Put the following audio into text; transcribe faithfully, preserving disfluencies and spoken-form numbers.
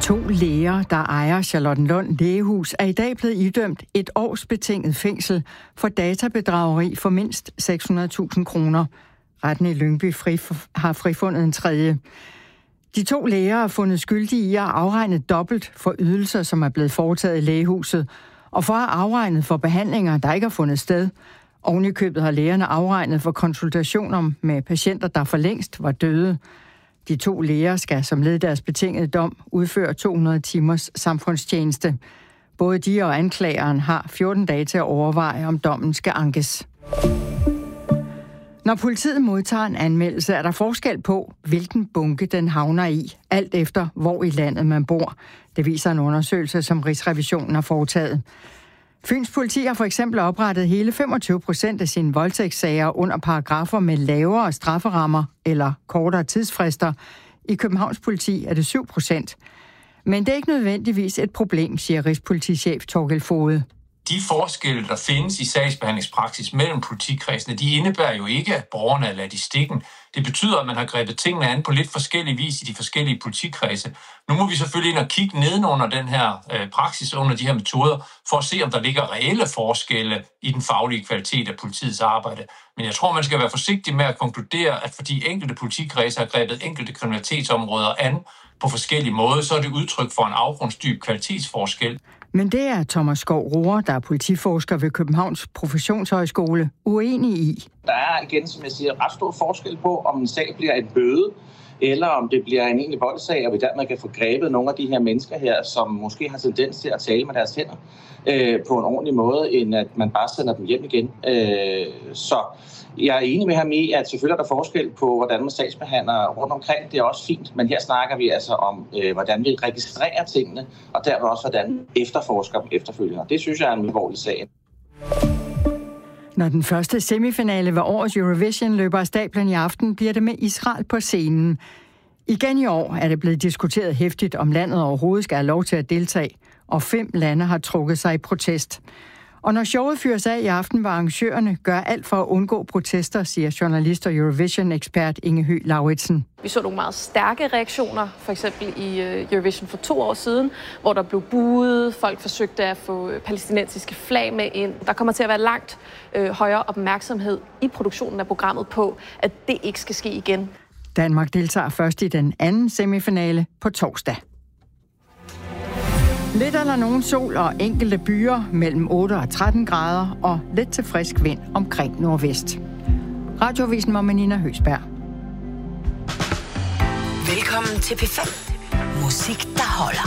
To læger, der ejer Charlottenlund Lægehus, er i dag blevet idømt et års betinget fængsel for databedrageri for mindst seks hundrede tusind kroner. Retten i Lyngby fri, har frifundet en tredje. De to læger er fundet skyldige i at afregne dobbelt for ydelser, som er blevet foretaget i lægehuset, og for at afregne for behandlinger, der ikke har fundet sted. Oven i købet har lægerne afregnet for konsultationer med patienter, der for længst var døde. De to læger skal som led i deres betingede dom udføre to hundrede timers samfundstjeneste. Både de og anklageren har fjorten dage til at overveje, om dommen skal ankes. Når politiet modtager en anmeldelse, er der forskel på, hvilken bunke den havner i, alt efter hvor i landet man bor. Det viser en undersøgelse, som Rigsrevisionen har foretaget. Fyns politi har for eksempel oprettet hele femogtyve procent af sine voldtægtssager under paragrafer med lavere strafferammer eller kortere tidsfrister. I Københavns politi er det syv procent. Men det er ikke nødvendigvis et problem, siger Rigspolitichef Torkel Foged. De forskelle, der findes i sagsbehandlingspraksis mellem politikredsene, de indebærer jo ikke, at borgerne er ladt i stikken. Det betyder, at man har grebet tingene an på lidt forskellige vis i de forskellige politikredse. Nu må vi selvfølgelig ind og kigge nedenunder den her øh, praksis, under de her metoder, for at se, om der ligger reelle forskelle i den faglige kvalitet af politiets arbejde. Men jeg tror, man skal være forsigtig med at konkludere, at fordi enkelte politikredse har grebet enkelte kriminalitetsområder an på forskellige måder, så er det udtryk for en afgrundsdyb kvalitetsforskel. Men det er Thomas Skov Rohrer, der er politiforsker ved Københavns Professionshøjskole, uenig i. Der er igen, som jeg siger, ret stor forskel på, om en sag bliver en bøde, eller om det bliver en egentlig voldsag, og vi dermed kan få grebet nogle af de her mennesker her, som måske har tendens til at tale med deres hænder øh, på en ordentlig måde, end at man bare sender dem hjem igen. Øh, så jeg er enig med ham i, at selvfølgelig er der forskel på, hvordan man sagsbehandler rundt omkring. Det er også fint, men her snakker vi altså om, øh, hvordan vi registrerer tingene, og dermed også, hvordan efterforsker dem efterfølgende. Det synes jeg er en alvorlig sag. Når den første semifinale ved årets Eurovision løber af stablen i aften, bliver det med Israel på scenen. Igen i år er det blevet diskuteret heftigt, om landet overhovedet skal have lov til at deltage, og fem lande har trukket sig i protest. Og når showet fyres af i aften, vil arrangørerne gøre alt for at undgå protester, siger journalist og Eurovision-ekspert Inge Høgh Lauritsen. Vi så nogle meget stærke reaktioner, for eksempel i Eurovision for to år siden, hvor der blev buet, folk forsøgte at få palæstinensiske flag med ind. Der kommer til at være langt øh, højere opmærksomhed i produktionen af programmet på, at det ikke skal ske igen. Danmark deltager først i den anden semifinale på torsdag. Lidt eller nogen sol og enkelte byer mellem otte og tretten grader og lidt til frisk vind omkring nordvest. Radioavisen med Nina Høsberg. Velkommen til P fem. Musik, der holder.